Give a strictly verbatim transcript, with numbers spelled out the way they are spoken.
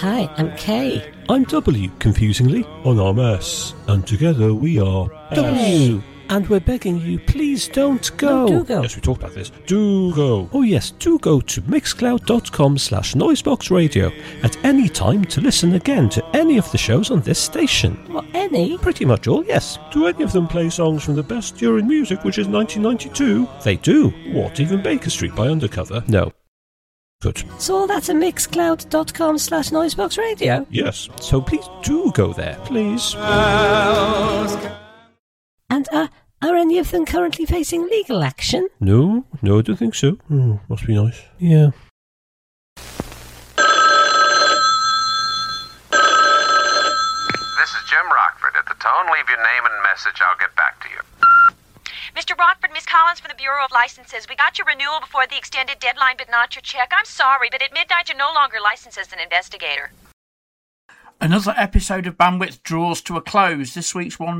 Hi, I'm K. I'm W, confusingly, on R M S. And together we are W. And we're begging you, please don't go. No, do go. Yes, we talked about this. Do go. Oh yes, do go to mixcloud.com slash noiseboxradio at any time to listen again to any of the shows on this station. What, any? Pretty much all, yes. Do any of them play songs from the best year in music, which is nineteen ninety-two? They do. What, even Baker Street by Undercover? No. Good. So all that's at mixcloud.com slash noiseboxradio? Yes, so please do go there, please. And uh, are any of them currently facing legal action? No, no, I don't think so. Oh, must be nice. Yeah. This is Jim Rockford. At the tone, leave your name and message. I'll get back to you. Mister Rockford, Miss Collins from the Bureau of Licenses. We got your renewal before the extended deadline, but not your check. I'm sorry, but at midnight you're no longer licensed as an investigator. Another episode of Bandwidth draws to a close. This week's one